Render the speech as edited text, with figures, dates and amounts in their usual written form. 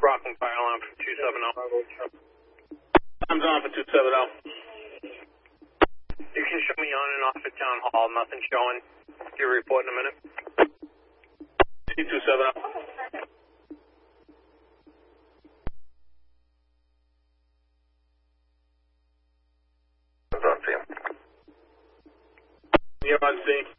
Rockland Fire Alarm for 270. Time's on for 270. You can show me on and off at Town Hall. Nothing showing. Your report in a minute. T270. You're on scene.